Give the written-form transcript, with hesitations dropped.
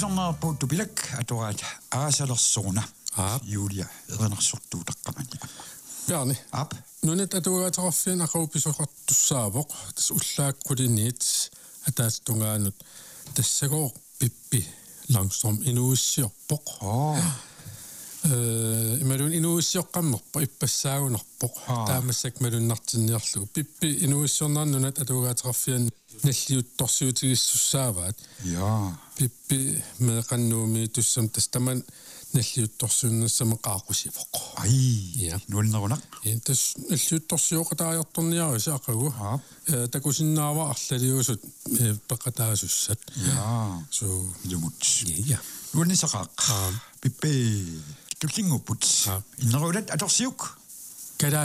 Tusarnaa på tubilak atorat aasalersuuna. Julia erenersortuutaqqamani. Bjarni. Ap. Nunet atugaataraffin aqaupisoqartussaavoq tas ullaakquliniit ataastungaanut tassagoo pippi langsom inuissiorpoq. Imalun inuissiorqammerpa ippassaagunerpoq taamassak malunnartinniarlugu pippi inuissiornaarnunat atugaataraffin nalliuttorsiutigissussaavaat. Ja. Pippi meeqannuumi tussam tastaman nalliuttorsuunnassama qaaqusivoq. Ai. Nuulnerunaq. Tas nalliuttorsiuqataajartorniarisa aqagu. Takusinnaava arlaliusut peqataasussat. Ja. So ilumut. Ja. Nuulnisaqaaq. Pippi tullingupput. Inneruulat atorsiuk.